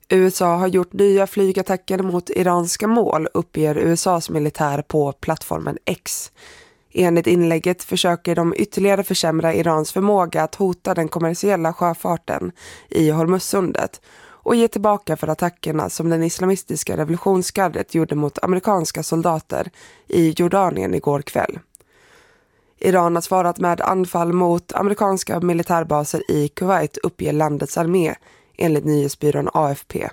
USA har gjort nya flygattacker mot iranska mål, uppger USAs militär på plattformen X. Enligt inlägget försöker de ytterligare försämra Irans förmåga att hota den kommersiella sjöfarten i Hormuzsundet och ge tillbaka för attackerna som den islamistiska revolutionsgardet gjorde mot amerikanska soldater i Jordanien igår kväll. Iran har svarat med anfall mot amerikanska militärbaser i Kuwait, uppger landets armé enligt nyhetsbyrån AFP.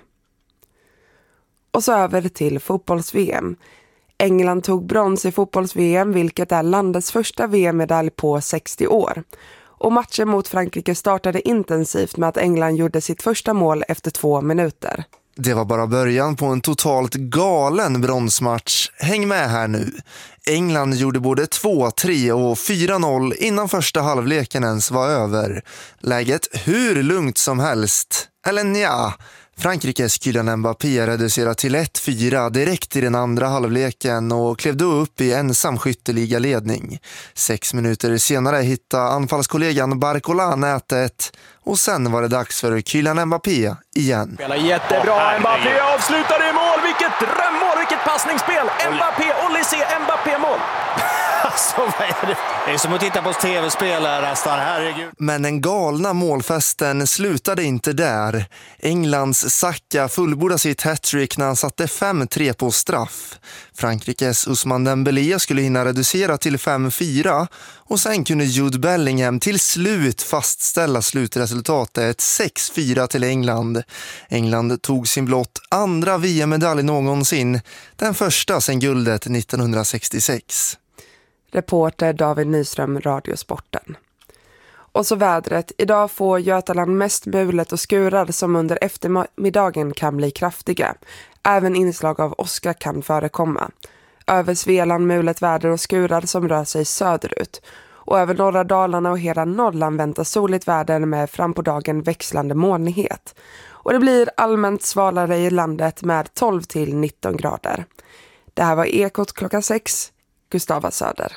Och så över till fotbolls-VM. England tog brons i fotbolls-VM, vilket är landets första VM-medalj på 60 år. Och matchen mot Frankrike startade intensivt med att England gjorde sitt första mål efter 2 minuter. Det var bara början på en totalt galen bronsmatch. Häng med här nu. England gjorde både 2, 3 och 4-0 innan första halvleken ens var över. Läget hur lugnt som helst. Eller nja. Frankrikes Kylian Mbappé reducerade till 1-4 direkt i den andra halvleken och klev då upp i ensam skytteliga ledning. 6 minuter senare hittade anfallskollegan Barcola nätet och sen var det dags för Kylian Mbappé igen. Spelar jättebra, Mbappé avslutar i mål, vilket drömmål, vilket passningsspel, Mbappé, Olysée, Mbappé-mål. Alltså, vad är det? Det är som att titta på tv-spel här nästan, herregud. Men den galna målfesten slutade inte där. Englands Saka fullbordade sitt hattrick när han satte 5-3 på straff. Frankrikes Ousmane Dembélé skulle hinna reducera till 5-4 och sen kunde Jude Bellingham till slut fastställa slutresultatet 6-4 till England. England tog sin blott andra VM-medalj någonsin, den första sedan guldet 1966. Reporter David Nyström, Radiosporten. Och så vädret. Idag får Götaland mest mulet och skurar som under eftermiddagen kan bli kraftiga. Även inslag av åska kan förekomma. Över Svealand mulet väder och skurar som rör sig söderut. Och över norra Dalarna och hela Norrland väntas soligt väder med fram på dagen växlande molnighet. Och det blir allmänt svalare i landet med 12-19 grader. Det här var Ekot klockan 6. Gustava Söder.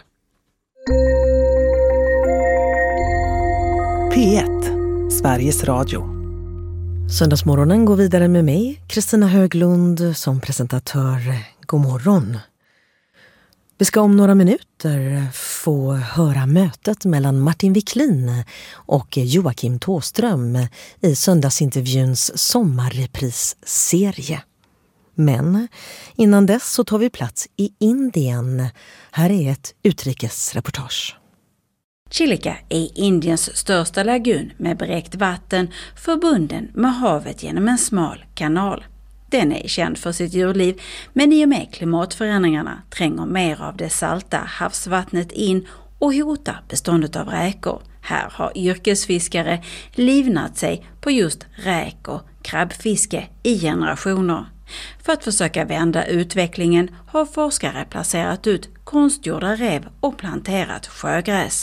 P1, Sveriges Radio. Söndagsmorgonen går vidare med mig, Kristina Höglund, som presentatör. God morgon. Vi ska om några minuter få höra mötet mellan Martin Wiklin och Joakim Thåström i söndagsintervjuns sommarreprisserie. Men innan dess så tar vi plats i Indien. Här är ett utrikesreportage. Chilika är Indiens största lagun med bräckt vatten förbunden med havet genom en smal kanal. Den är känd för sitt djurliv, men i och med klimatförändringarna tränger mer av det salta havsvattnet in och hotar beståndet av räkor. Här har yrkesfiskare livnat sig på just räk- och krabbfiske i generationer. För att försöka vända utvecklingen har forskare placerat ut konstgjorda rev och planterat sjögräs.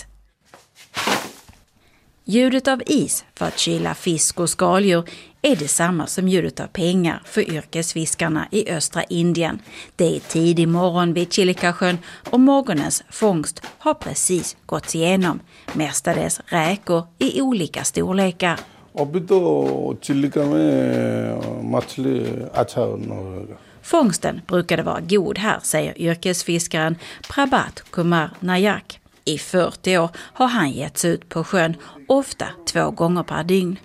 Ljudet av is för att kyla fisk och skaldjur är detsamma som ljudet av pengar för yrkesfiskarna i östra Indien. Det är tidig morgon vid Chilikasjön och morgonens fångst har precis gått igenom. Mestadels räkor i olika storlekar. Fångsten brukade vara god här, säger yrkesfiskaren Prabhat Kumar Nayak. I 40 år har han getts ut på sjön, ofta 2 gånger per dygn.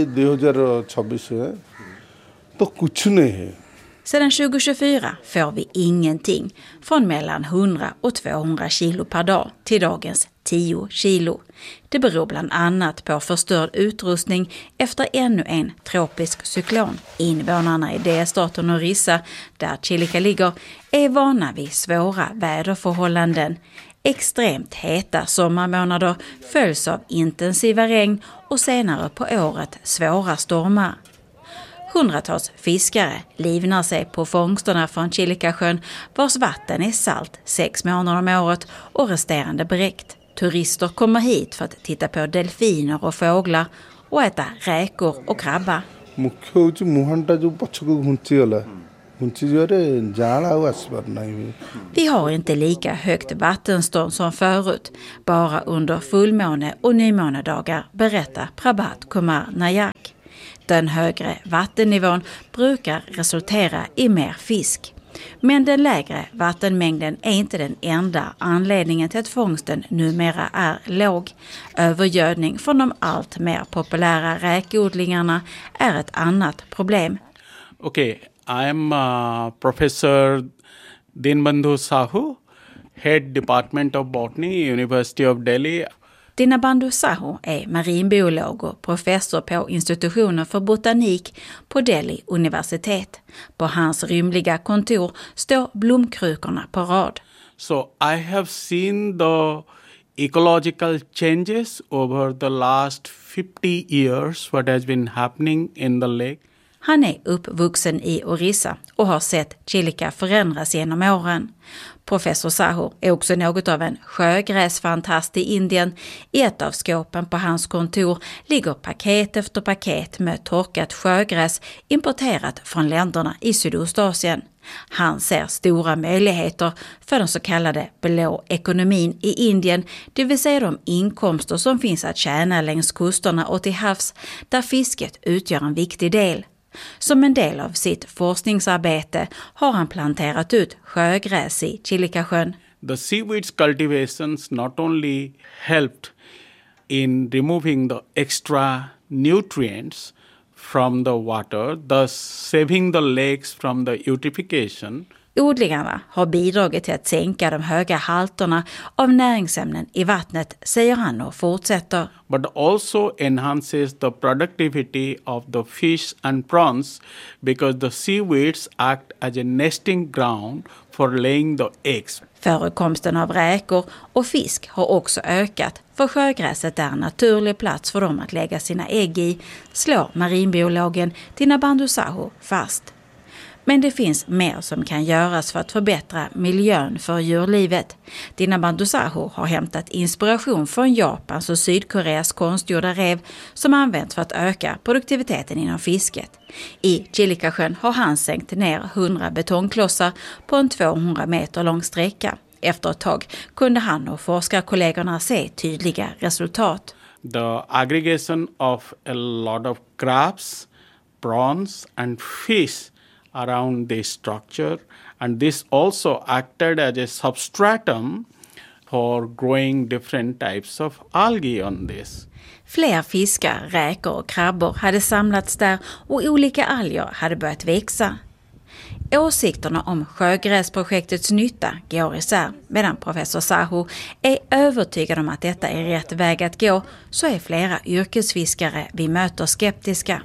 Sedan 2024 får vi ingenting, från mellan 100 och 200 kilo per dag till dagens 10 kilo. Det beror bland annat på förstörd utrustning efter ännu en tropisk cyklon. Invånarna i delstaten Orissa, där Chilika ligger, är vana vid svåra väderförhållanden. Extremt heta sommarmånader följs av intensiva regn och senare på året svåra stormar. Hundratals fiskare livnar sig på fångsterna från Chilikasjön, vars vatten är salt 6 månader om året och resterande bräckt. Turister kommer hit för att titta på delfiner och fåglar och äta räkor och krabba. Vi har inte lika högt vattenstånd som förut, bara under fullmåne- och nymånedagar, berättar Prabhat Kumar Nayak. Den högre vattennivån brukar resultera i mer fisk. Men den lägre vattenmängden är inte den enda anledningen till att fångsten numera är låg. Övergödning från de allt mer populära räkodlingarna är ett annat problem. Okay, I'm Professor Dinbandhu Sahu, Head Department of Botany, University of Delhi. Dinbandhu Sahu är marinbiolog och professor på institutionen för botanik på Delhi universitet. På hans rymliga kontor står blomkrukorna på rad. So I have seen the ecological changes over the last 50 years, what has been happening in the lake. Han är uppvuxen i Orissa och har sett Chilika förändras genom åren. Professor Sahu är också något av en sjögräsfantast i Indien. I ett av skåpen på hans kontor ligger paket efter paket med torkat sjögräs importerat från länderna i Sydostasien. Han ser stora möjligheter för den så kallade blå ekonomin i Indien, det vill säga de inkomster som finns att tjäna längs kusterna och till havs, där fisket utgör en viktig del. Som en del av sitt forskningsarbete har han planterat ut sjögräs i Chilikasjön. The seaweeds cultivations not only helped in removing the extra nutrients from the water, thus saving the lakes from the eutrophication. Odlingarna har bidragit till att sänka de höga halterna av näringsämnen i vattnet, säger han och fortsätter. But also enhances the productivity of the fish and prawns because the seaweeds act as a nesting ground for laying the eggs. Förekomsten av räkor och fisk har också ökat, för sjögräset är en naturlig plats för dem att lägga sina ägg i, slår marinbiologen Dinbandhu Sahu fast. Men det finns mer som kan göras för att förbättra miljön för djurlivet. Dinbandhu Sahu har hämtat inspiration från Japans och Sydkoreas konstgjorda rev som används för att öka produktiviteten inom fisket. I Chilikasjön har han sänkt ner 100 betongklossar på en 200 meter lång sträcka. Efter ett tag kunde han och forskarkollegorna se tydliga resultat. The aggregation of a lot of crabs, prawns and fish around the structure, and this also acted as a substratum for growing different types of algae on this. Fler fiskar, räkor och krabbor hade samlats där och olika alger hade börjat växa. Åsikterna om sjögräsprojektets nytta går isär. Medan professor Sahu är övertygad om att detta är rätt väg att gå, så är flera yrkesfiskare vi möter skeptiska.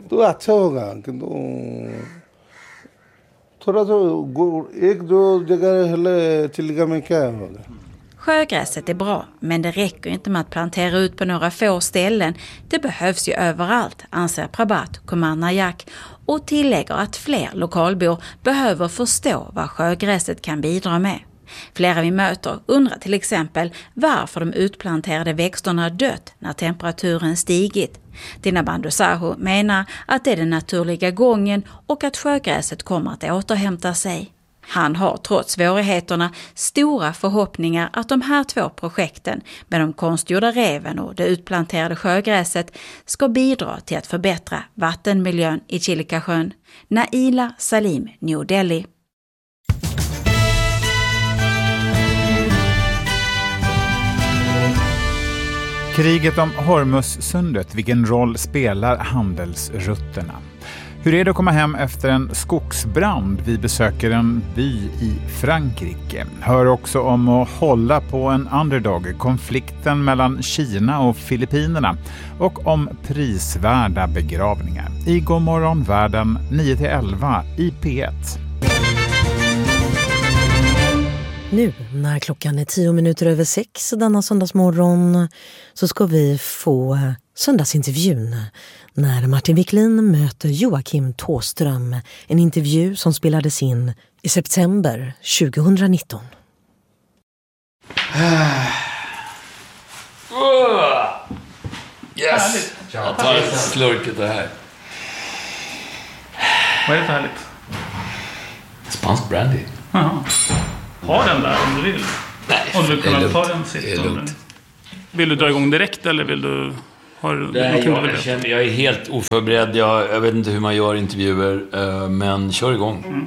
Sjögräset är bra, men det räcker inte med att plantera ut på några få ställen. Det behövs ju överallt, anser Prabhat Kumar Nayak, och tillägger att fler lokalbor behöver förstå vad sjögräset kan bidra med. Flera vi möter undrar till exempel varför de utplanterade växterna dött när temperaturen stigit. Dinbandhu Sahu menar att det är den naturliga gången och att sjögräset kommer att återhämta sig. Han har trots svårigheterna stora förhoppningar att de här två projekten med de konstgjorda reven och det utplanterade sjögräset ska bidra till att förbättra vattenmiljön i Chilikasjön. Naila Salim, New Delhi. Kriget om Hormuzsundet, vilken roll spelar handelsrutterna? Hur är det att komma hem efter en skogsbrand? Vi besöker en by i Frankrike. Hör också om att hålla på en underdog, konflikten mellan Kina och Filippinerna och om prisvärda begravningar. I Godmorgon världen 9-11 i P1. Nu när klockan är 6:10 denna söndagsmorgon så ska vi få söndagsintervjun när Martin Wiklin möter Joakim Thåström. En intervju som spelades in i september 2019. Yes! Jag tar ett slurket det här. Vad är det för härligt? Spansk brandy. Jaha. Ha den där om du vill. Nej, om du vill kunna det är ta den sitt. Det är lugnt. Vill du dra igång direkt eller vill du Jag är helt oförberedd. Jag vet inte hur man gör intervjuer, men kör igång.